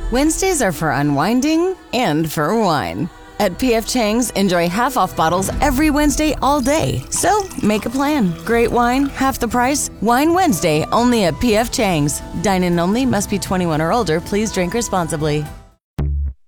Wednesdays are for unwinding and for wine. At P.F. Chang's, enjoy half-off bottles every Wednesday all day. So, make a plan. Great wine, half the price. Wine Wednesday, only at P.F. Chang's. Dine-in only, must be 21 or older. Please drink responsibly.